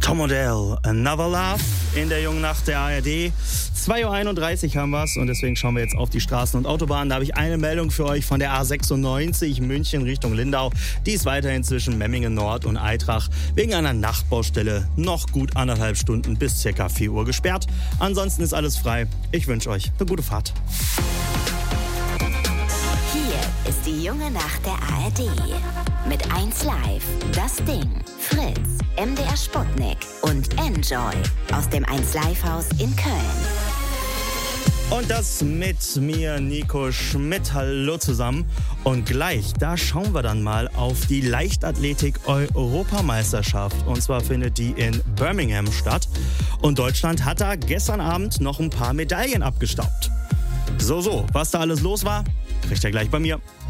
Tom Odell, Another Love in der jungen Nacht der ARD. 2.31 Uhr haben wir's und deswegen schauen wir jetzt auf die Straßen und Autobahnen. Da habe ich eine Meldung für euch von der A96 München Richtung Lindau. Die ist weiterhin zwischen Memmingen Nord und Eitrach wegen einer Nachtbaustelle noch gut 1,5 Stunden bis ca. 4 Uhr gesperrt. Ansonsten ist alles frei. Ich wünsche euch eine gute Fahrt. Hier ist die junge Nacht der ARD. Mit 1Live, Das Ding, Fritz, MDR Sputnik und Enjoy aus dem 1Live-Haus in Köln. Und das mit mir, Nico Schmidt. Hallo zusammen. Und gleich, da schauen wir dann mal auf die Leichtathletik-Europameisterschaft. Und zwar findet die in Birmingham statt. Und Deutschland hat da gestern Abend noch ein paar Medaillen abgestaubt. So, was da alles los war, kriegt ihr gleich bei mir.